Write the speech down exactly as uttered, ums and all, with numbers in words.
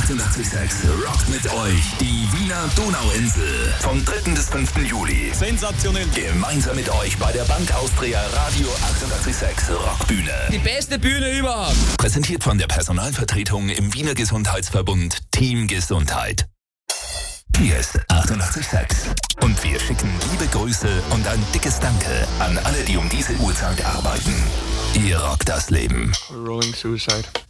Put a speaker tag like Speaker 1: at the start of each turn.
Speaker 1: achtundachtzig Komma sechs rockt mit euch die Wiener Donauinsel vom dritten bis fünften Juli.
Speaker 2: Sensationell.
Speaker 1: Gemeinsam mit euch bei der Bank Austria Radio achtundachtzig Komma sechs Rockbühne.
Speaker 2: Die beste Bühne überhaupt.
Speaker 1: Präsentiert von der Personalvertretung im Wiener Gesundheitsverbund Team Gesundheit. Hier ist achtundachtzig Komma sechs. Und wir schicken liebe Grüße und ein dickes Danke an alle, die um diese Uhrzeit arbeiten. Ihr rockt das Leben.
Speaker 3: Rolling Suicide.